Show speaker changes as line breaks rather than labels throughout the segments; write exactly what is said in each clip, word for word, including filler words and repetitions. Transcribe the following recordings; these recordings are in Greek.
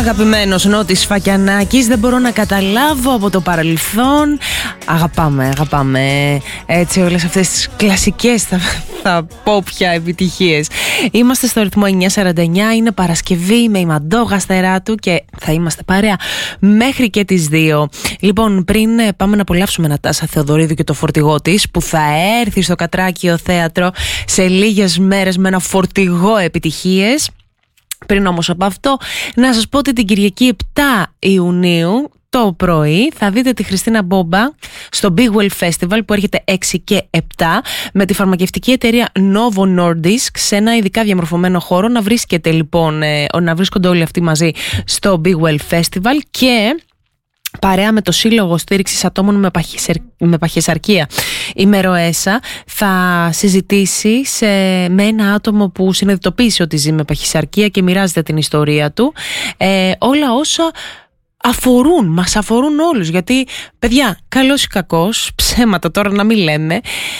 Αγαπημένος Νότης Φακιανάκης, δεν μπορώ να καταλάβω από το παρελθόν. Αγαπάμε, αγαπάμε έτσι όλες αυτές τις κλασικές, θα, θα πω πια, επιτυχίες. Είμαστε στο ρυθμό εννιά σαράντα εννιά, είναι Παρασκευή με η Μαντώ Γαστεράτου και θα είμαστε παρέα μέχρι και τις δύο. Λοιπόν, πριν πάμε να απολαύσουμε Νατάσα Θεοδωρίδου και το φορτηγό της, που θα έρθει στο Κατράκιο Θέατρο σε λίγες μέρες με ένα φορτηγό επιτυχίες. Πριν όμως από αυτό, να σας πω ότι την Κυριακή επτά Ιουνίου το πρωί θα δείτε τη Χριστίνα Μπόμπα στο Big Well Festival που έρχεται έξι και επτά με τη φαρμακευτική εταιρεία Novo Nordisk σε ένα ειδικά διαμορφωμένο χώρο. Να βρίσκεται λοιπόν, να βρίσκονται όλοι αυτοί μαζί στο Big Well Festival και παρέα με το Σύλλογο Στήριξης Ατόμων με, παχυσαρ... με Παχυσαρκία η Μεροέσα θα συζητήσει σε... με ένα άτομο που συνειδητοποίησε ότι ζει με παχυσαρκία και μοιράζεται την ιστορία του, ε, όλα όσα αφορούν, μας αφορούν όλους, γιατί παιδιά, καλός ή κακός, ψέματα τώρα να μην λέμε,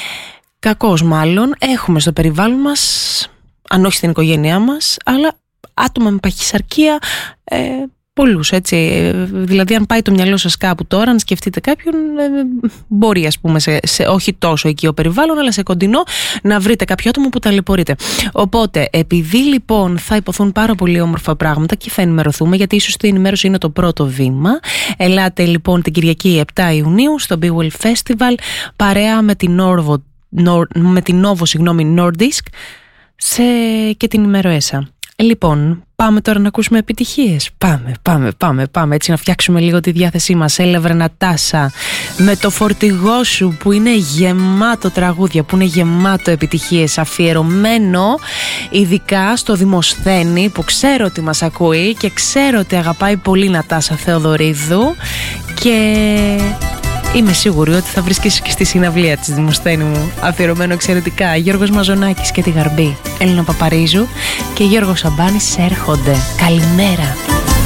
κακός μάλλον, έχουμε στο περιβάλλον μας, αν όχι στην οικογένειά μας, αλλά άτομα με παχυσαρκία, ε, πολλούς, έτσι. Δηλαδή, αν πάει το μυαλό σας κάπου τώρα, αν σκεφτείτε κάποιον, μπορεί, ας πούμε, σε, σε όχι τόσο οικείο περιβάλλον, αλλά σε κοντινό, να βρείτε κάποιο άτομο που ταλαιπωρείται. Οπότε, επειδή λοιπόν θα υποθούν πάρα πολύ όμορφα πράγματα και θα ενημερωθούμε, γιατί ίσως η ενημέρωση είναι το πρώτο βήμα. Ελάτε λοιπόν την Κυριακή επτά Ιουνίου στο Big Well Festival, παρέα με την Novo, με την Novo συγγνώμη, Nordisk σε, και την Ημεροέσα. Λοιπόν, πάμε τώρα να ακούσουμε επιτυχίες. Πάμε, πάμε, πάμε, πάμε. Έτσι να φτιάξουμε λίγο τη διάθεσή μας. Έλα βρε Νατάσα, με το φορτηγό σου που είναι γεμάτο τραγούδια, που είναι γεμάτο επιτυχίες, αφιερωμένο ειδικά στο Δημοσθένη που ξέρω ότι μας ακούει και ξέρω ότι αγαπάει πολύ Νατάσα Θεοδωρίδου και είμαι σίγουρη ότι θα βρίσκεσαι και στη συναυλία της Δημοσθένη μου, αφιερωμένο εξαιρετικά. Γιώργος Μαζονάκης και τη Γαρμπή, Έλληνα Παπαρίζου και Γιώργος Σαμπάνης έρχονται. Καλημέρα.